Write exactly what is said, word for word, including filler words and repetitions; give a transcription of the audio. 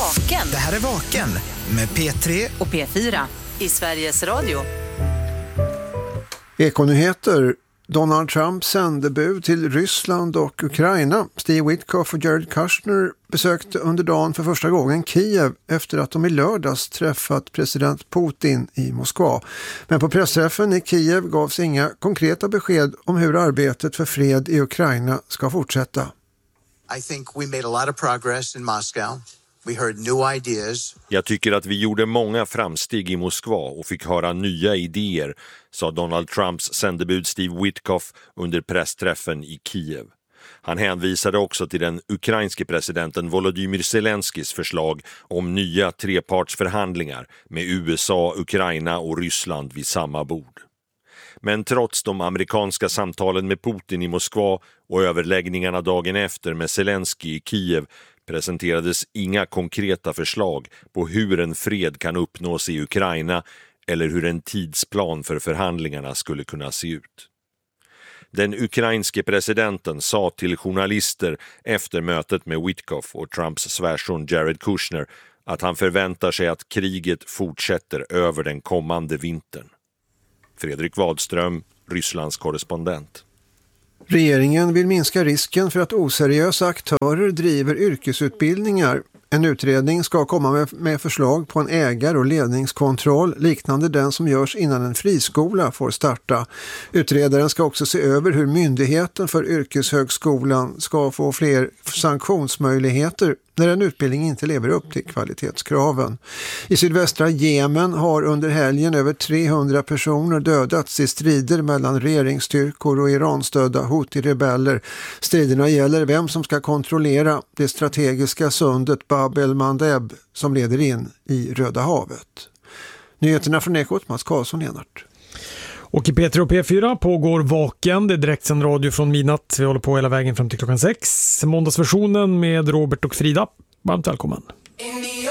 Vaken. Det här är Vaken med P tre och P fyra i Sveriges Radio. Ekonyheter. Donald Trumps sändebud till Ryssland och Ukraina, Steve Witkoff och Jared Kushner, besökte under dagen för första gången Kiev efter att de i lördags träffat president Putin i Moskva. Men på pressträffen i Kiev gavs inga konkreta besked om hur arbetet för fred i Ukraina ska fortsätta. I think we made a lot of progress in Moscow. We heard new ideas. Jag tycker att vi gjorde många framsteg i Moskva och fick höra nya idéer, sa Donald Trumps sändebud Steve Witkoff under pressträffen i Kiev. Han hänvisade också till den ukrainske presidenten Volodymyr Zelenskis förslag om nya trepartsförhandlingar med U S A, Ukraina och Ryssland vid samma bord. Men trots de amerikanska samtalen med Putin i Moskva och överläggningarna dagen efter med Zelensky i Kiev presenterades inga konkreta förslag på hur en fred kan uppnås i Ukraina eller hur en tidsplan för förhandlingarna skulle kunna se ut. Den ukrainske presidenten sa till journalister efter mötet med Witkoff och Trumps svärson Jared Kushner att han förväntar sig att kriget fortsätter över den kommande vintern. Fredrik Wadström, Rysslands korrespondent. Regeringen vill minska risken för att oseriösa aktörer driver yrkesutbildningar. En utredning ska komma med, med förslag på en ägar- och ledningskontroll liknande den som görs innan en friskola får starta. Utredaren ska också se över hur myndigheten för yrkeshögskolan ska få fler sanktionsmöjligheter när en utbildning inte lever upp till kvalitetskraven. I sydvästra Jemen har under helgen över trehundra personer dödats i strider mellan regeringsstyrkor och Iranstödda Houthi-rebeller. Striderna gäller vem som ska kontrollera det strategiska sundet Bab el-Mandeb som leder in i Röda havet. Nyheterna från Ekot, Mats Karlsson, Enart. Och i P tre och P fyra pågår Vaken, det är direktsänd radio från midnatt. Vi håller på hela vägen fram till klockan sex. Måndagsversionen med Robert och Frida. Varmt välkommen.